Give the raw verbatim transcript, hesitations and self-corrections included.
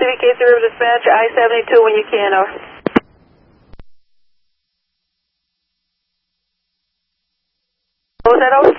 Pacific Casey River Dispatch, I seventy-two when you can, over. Was that over?